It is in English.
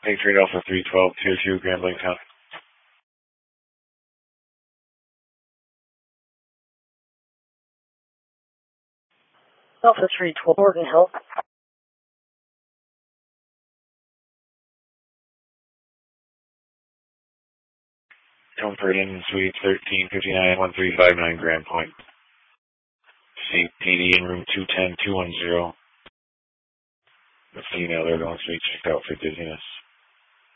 Patriot Alpha 312, Tier 2, Grand Blanc County. Alpha 312, Morgan Hill. Comfort Inn Suite 1359, 1359 Grand Point. CPD in room 210, 210. The female there wants to be checked out for dizziness.